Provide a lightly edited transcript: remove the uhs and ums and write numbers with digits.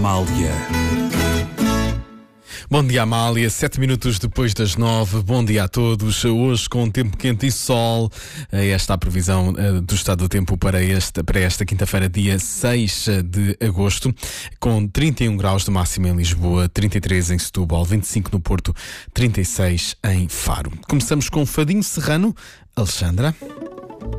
Amália. Bom dia, Amália. 7 minutos depois das 9. Bom dia a todos. Hoje com tempo quente e sol. Esta é a previsão do estado do tempo para esta quinta-feira, dia 6 de agosto, com 31 graus de máxima em Lisboa, 33 em Setúbal, 25 no Porto, 36 em Faro. Começamos com Fadinho Serrano. Alexandra.